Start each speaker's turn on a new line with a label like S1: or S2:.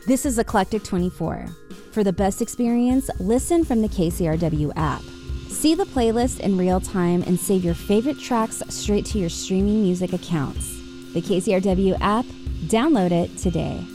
S1: This is Eclectic 24. For the best experience, listen from the KCRW app. See the playlist in real time and save your favorite tracks straight to your streaming music accounts. The KCRW app, download it today.